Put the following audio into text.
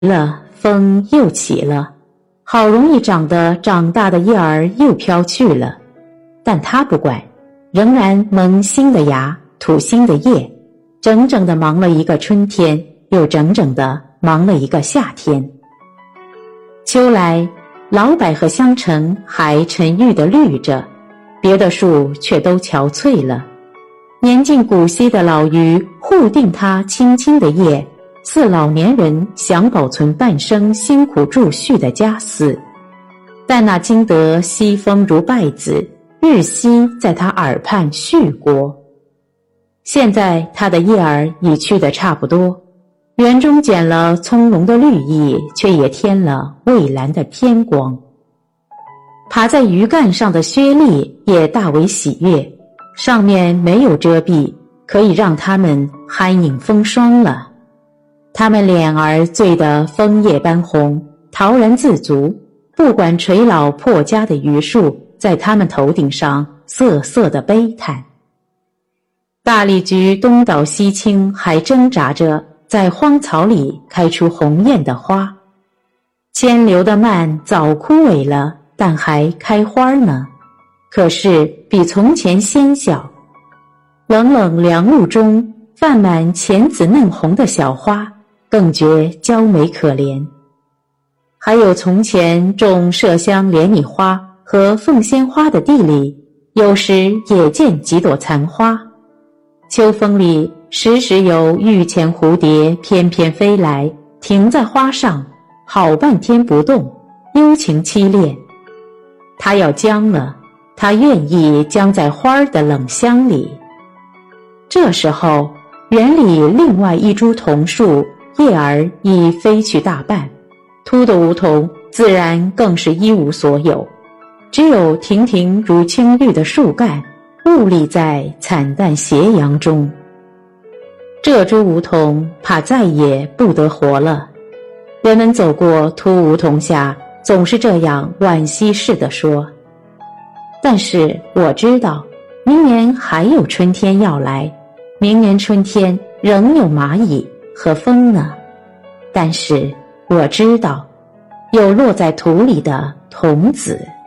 了，风又起了，好容易长大的叶儿又飘去了，但他不管，仍然萌新的芽，吐新的叶，整整的忙了一个春天，又整整的忙了一个夏天。秋来，老柏和香橙还沉郁地绿着，别的树却都憔悴了。年近古稀的老榆护定它青青的叶，似老年人想保存半生辛苦筑蓄的家私。但那经得西风如败子，日夕在它耳畔续过。现在它的叶儿已去得差不多，园中减了葱茏的绿意，却也添了蔚蓝的天光。爬在榆干上的薛栗也大为喜悦，上面没有遮蔽，可以让它们酣饮风霜了。它们脸儿醉得枫叶般红，陶然自足，不管垂老破家的榆树在它们头顶上瑟瑟地悲叹。大荔菊东倒西倾，还挣扎着在荒草里开出红艳的花。牵流的蔓早枯萎了，但还开花呢，可是比从前纤小。冷冷凉露中泛满浅紫嫩红的小花，更觉娇美可怜。还有从前种麝香连理花和凤仙花的地里，有时也见几朵残花。秋风里时时有玉钱蝴蝶翩翩飞来，停在花上，好半天不动，幽情凄恋。它要僵了，它愿意僵在花儿的冷香里。这时候，园里另外一株桐树叶儿已飞去大半，秃的梧桐自然更是一无所有，只有亭亭如青绿的树干兀立在惨淡斜阳中。这株梧桐怕再也不得活了。人们走过秃梧桐下，总是这样惋惜似的说。但是我知道，明年还有春天要来，明年春天仍有蚂蚁和风呢。但是我知道，有落在土里的童子。